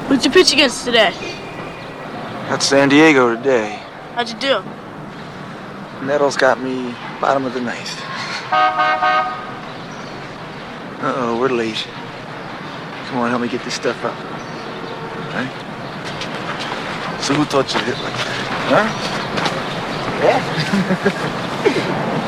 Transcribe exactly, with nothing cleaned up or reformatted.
Who'd you pitch against today? Got San Diego today. How'd you do? Nettles got me bottom of the ninth. Uh-oh, we're late. Come on, help me get this stuff up. Right? So who taught you to hit like that? Huh? Yeah?